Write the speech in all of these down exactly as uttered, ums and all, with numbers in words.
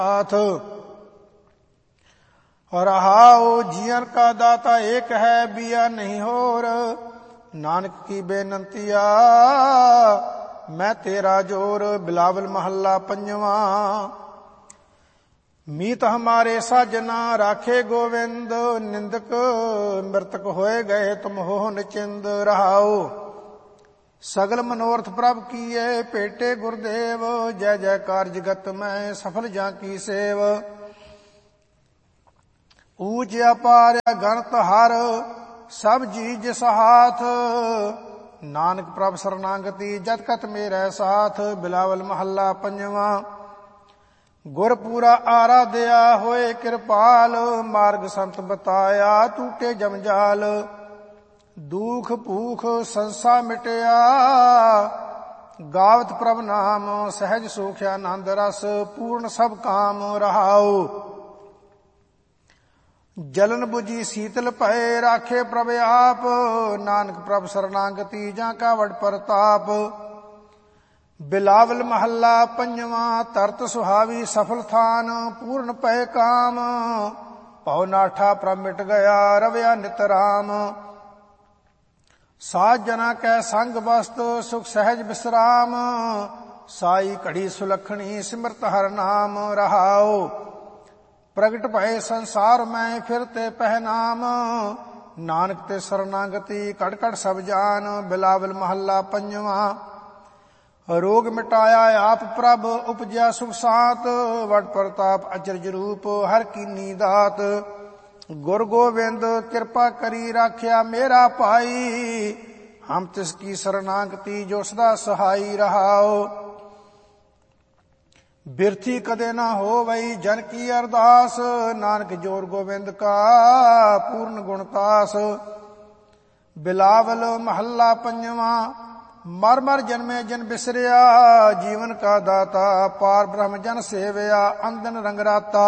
साथ। रहाओ जीवन का दाता एक है, बिया नहीं होर। नानक की बेनंतिया मैं तेरा जोर। बिलावल महला पंजवा। मीत हमारे साजना राखे गोविंद। निंदक मृतक होए गए तुम हो निचिंद। रहाओ सगल मनोरथ प्रभ कीए, पेटे गुरुदेव। जय जयकार जगत में सफल जा की सेव। ऊंच अपार गणत हर, सब जी जिस हाथ। नानक प्रभ शरणागति जत कत मेरे साथ। बिलावल महला पंजवा। गुर पूरा आराध्या होए कृपाल। मार्ग संत बताया टूटे जमजाल। दुख भूख संसा मिटया, गावत प्रभ नाम। सहज सुख आनंद रस, पूर्ण सब काम। रहाओ जलन बुझी शीतल भय, राखे प्रभ आप। नानक प्रभ शरणागति जाका वड प्रताप। बिलावल महला पंजवा। तरत सुहावी सफल थान, पूर्ण पय काम। पौ नाठा प्रभ मिट गया, रवया नित राम। साध जना कै संग वस्त, सुख सहज विश्राम। साई घड़ी सुलखणी, सिमरत हर नाम। रहाओ प्रगट भय संसार में, फिरते पहनाम। नानक ते शरणागति कड़ कड़ सब जान। बिलावल महला पंजवा। रोग मिटाया आप प्रभ, उपजया सुख सात। वड प्रताप अचरज रूप, हर कीनी दात। गुर गोविंद कृपा करी, राख्या मेरा पाई। हम तिसकी शरणागति जो सदा सहाई। रहाओ बिरथी कदे ना हो वही जन की अरदास। नानक जोर गोविंद का पूर्ण गुणतास। बिलावल महला पंजवा। मर मर जन्मे जन बिसरिया, जीवन का दाता। पार ब्रह्म जन सेवया, अंदन रंगराता।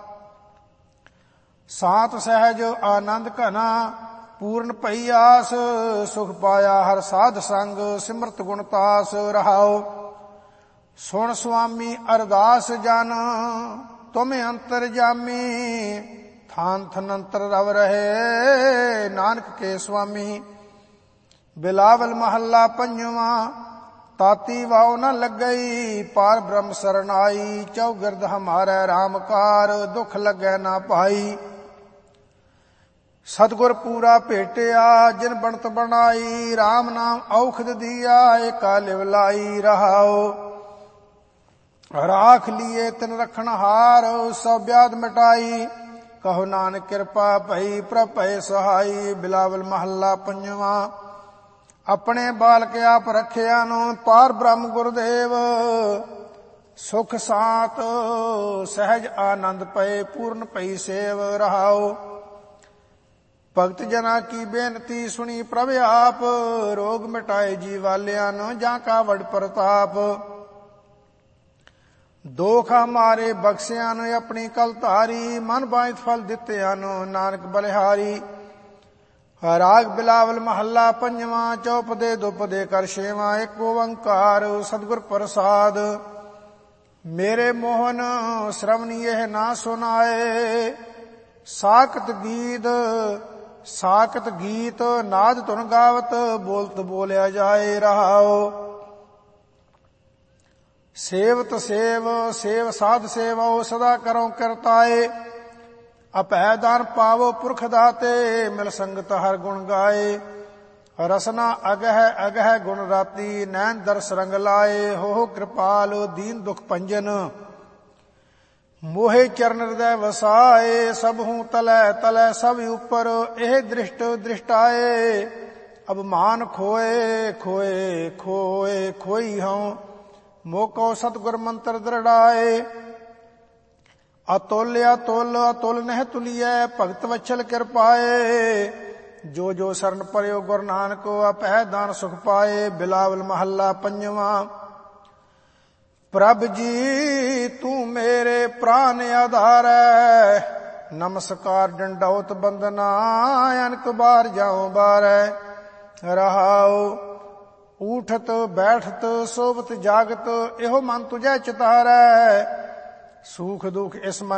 सात सहज आनंद घना, पूर्ण पई आस। सुख पाया हर साध संग, सिमरत गुणतास। रहाओ सुन स्वामी अरदास जन, तुम अंतर जामी। थान थनंतर रव रहे, नानक के स्वामी। बिलावल महला पंजवा। ताती वाव न लग गई, पार ब्रह्म शरण आई। चौगिरद हमारे रामकार, दुख लगे ना पाई। सतगुर पूरा भेटिया, जिन बनत बनाई। राम नाम औखद दिया, एका लिवलाई। रहाओ राख लिए तिन रखन हार, सब व्याध मिटाई। कहो नानक कृपा भई, प्रभ भय सहाई। बिलावल महला पंजवा। अपने बाल के आप रखिया नो, पार ब्रह्म गुरुदेव। सुख सात सहज आनंद पय, पूर्ण पई सेव। रहाओ भगत जना की बेनती सुनी प्रभ आप। रोग मिटाए जीवालिया नो, जाका वड प्रताप। दोख हमारे बख्शिया नो, अपनी कल धारी। मन बाइत फल दित्तिया नो, नानक बलिहारी। राग बिलावल महला पंजवा। चौपदे दुपदे कर छेवा, एक ओंकार सतगुर प्रसाद। मेरे मोहन श्रवण यह ना सुनाए, साकत गीत साकत गीत। नाद धुन गावत, बोलत बोलिया जाए। रहाओ सेवत सेव, सेव साध सेवो। सदा करो करताए, अपै दान पावो पुरख दाते। मिल संगत हर गुण गाए, रसना अगह अगह गुण राती। नैन दर्श रंग लाए, हो कृपाल दीन दुख पंजन। मोहे चरण हृदय वसाए, सब हूँ तलै तलै सब ऊपर। एह दृष्ट दृष्टाए, अब मान खोए खोए खोए खोई हूँ। मोको सतगुर मंत्र दृढ़ाए, अतुल अतुल अतुल नह तुलिय। भगत वत्सल कृपाए, जो जो शरण पर्यो गुरु नानक। अपह दान सुख पाए। बिलावल महला पंजवा। प्रभ जी तू मेरे प्राण आधार। नमस्कार डंडौत बंदना, अनक बार जाऊं बार। रहाओ उठत बैठत सोवत जागत, एहो मन तुझे चितारै। सूख दुख इस मन